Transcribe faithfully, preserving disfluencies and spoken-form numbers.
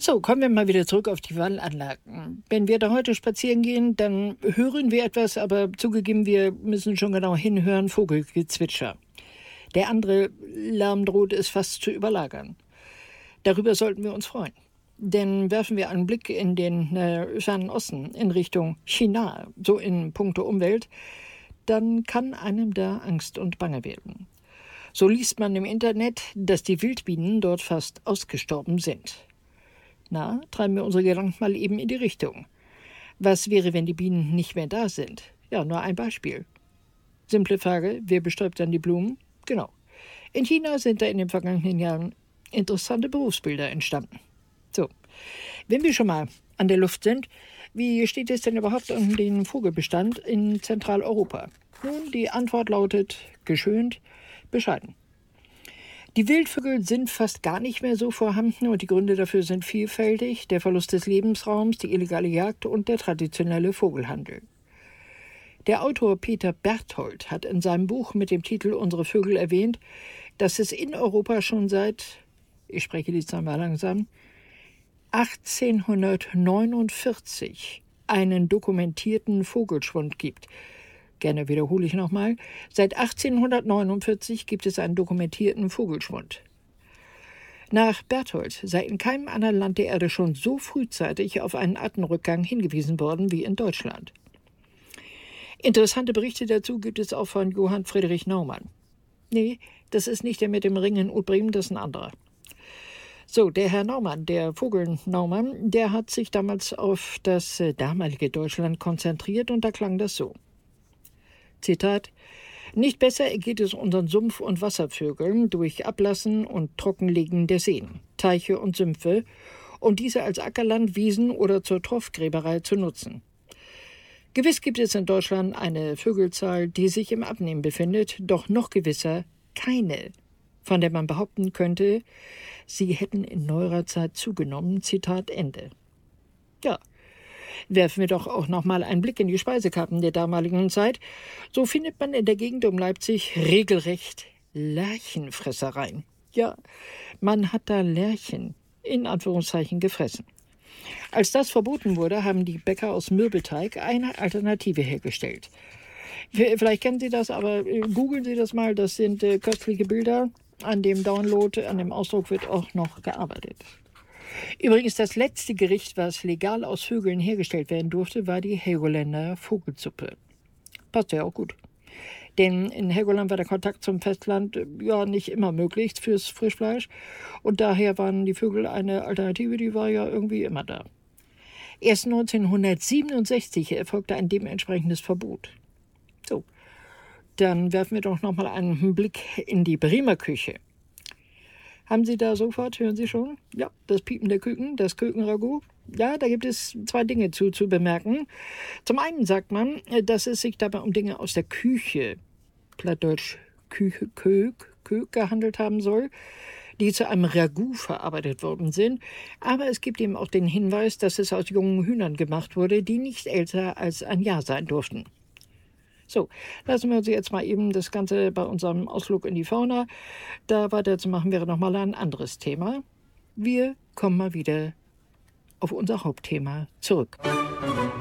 So, kommen wir mal wieder zurück auf die Wallanlagen. Wenn wir da heute spazieren gehen, dann hören wir etwas, aber zugegeben, wir müssen schon genau hinhören, Vogelgezwitscher. Der andere Lärm droht es fast zu überlagern. Darüber sollten wir uns freuen. Denn werfen wir einen Blick in den äh, fernen Osten, in Richtung China, so in puncto Umwelt, dann kann einem da Angst und Bange werden. So liest man im Internet, dass die Wildbienen dort fast ausgestorben sind. Na, treiben wir unsere Gedanken mal eben in die Richtung. Was wäre, wenn die Bienen nicht mehr da sind? Ja, nur ein Beispiel. Simple Frage, wer bestäubt dann die Blumen? Genau. In China sind da in den vergangenen Jahren interessante Berufsbilder entstanden. So, wenn wir schon mal an der Luft sind, wie steht es denn überhaupt um den Vogelbestand in Zentraleuropa? Nun, die Antwort lautet geschönt, bescheiden. Die Wildvögel sind fast gar nicht mehr so vorhanden und die Gründe dafür sind vielfältig: der Verlust des Lebensraums, die illegale Jagd und der traditionelle Vogelhandel. Der Autor Peter Berthold hat in seinem Buch mit dem Titel »Unsere Vögel« erwähnt, dass es in Europa schon seit, ich spreche die Zahl mal langsam, achtzehnhundertneunundvierzig einen dokumentierten Vogelschwund gibt. Gerne wiederhole ich nochmal. Seit achtzehnhundertneunundvierzig gibt es einen dokumentierten Vogelschwund. Nach Berthold sei in keinem anderen Land der Erde schon so frühzeitig auf einen Artenrückgang hingewiesen worden wie in Deutschland. Interessante Berichte dazu gibt es auch von Johann Friedrich Naumann. Nee, das ist nicht der mit dem Ring in Utbremen, das ist ein anderer. So, der Herr Naumann, der Vogel Naumann, der hat sich damals auf das äh, damalige Deutschland konzentriert und da klang das so. Zitat: Nicht besser geht es unseren Sumpf- und Wasservögeln durch Ablassen und Trockenlegen der Seen, Teiche und Sümpfe, um diese als Ackerland, Wiesen oder zur Torfgräberei zu nutzen. Gewiss gibt es in Deutschland eine Vögelzahl, die sich im Abnehmen befindet, doch noch gewisser keine, von der man behaupten könnte, sie hätten in neuerer Zeit zugenommen. Zitat Ende. Ja, werfen wir doch auch noch mal einen Blick in die Speisekarten der damaligen Zeit. So findet man in der Gegend um Leipzig regelrecht Lerchenfressereien. Ja, man hat da Lerchen in Anführungszeichen gefressen. Als das verboten wurde, haben die Bäcker aus Mürbeteig eine Alternative hergestellt. Vielleicht kennen Sie das, aber googeln Sie das mal. Das sind äh, köstliche Bilder. An dem Download, an dem Ausdruck wird auch noch gearbeitet. Übrigens, das letzte Gericht, was legal aus Vögeln hergestellt werden durfte, war die Helgoländer Vogelsuppe. Passt ja auch gut. Denn in Helgoland war der Kontakt zum Festland ja nicht immer möglich fürs Frischfleisch. Und daher waren die Vögel eine Alternative, die war ja irgendwie immer da. Erst neunzehnhundertsiebenundsechzig erfolgte ein dementsprechendes Verbot. So, dann werfen wir doch noch mal einen Blick in die Bremer Küche. Haben Sie da sofort, hören Sie schon? Ja, das Piepen der Küken, das Kökenragout. Ja, da gibt es zwei Dinge zu, zu bemerken. Zum einen sagt man, dass es sich dabei um Dinge aus der Küche, plattdeutsch Küche, Kök, Kök gehandelt haben soll, die zu einem Ragout verarbeitet worden sind. Aber es gibt eben auch den Hinweis, dass es aus jungen Hühnern gemacht wurde, die nicht älter als ein Jahr sein durften. So, lassen wir uns jetzt mal eben das Ganze bei unserem Ausflug in die Fauna da weiterzumachen, wäre nochmal ein anderes Thema. Wir kommen mal wieder auf unser Hauptthema zurück.